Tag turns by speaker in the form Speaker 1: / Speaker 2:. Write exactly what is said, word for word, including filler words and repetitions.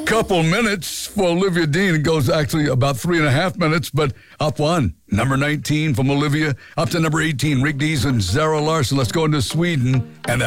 Speaker 1: couple minutes for Olivia Dean. It goes actually about three and a half minutes, but up one. Number nineteen from Olivia, up to number eighteen, Rick Dees and Zara Larsson. Let's go into Sweden. And